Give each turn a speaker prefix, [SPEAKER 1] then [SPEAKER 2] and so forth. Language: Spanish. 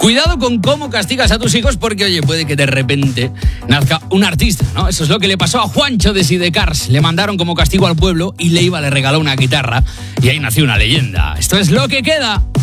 [SPEAKER 1] Cuidado con cómo castigas a tus hijos porque, oye, puede que de repente nazca un artista, ¿no? Eso es lo que le pasó a Juancho de Sidecars. Le mandaron como castigo al pueblo y Leiva le regaló una guitarra y ahí nació una leyenda. Esto es Lo que queda.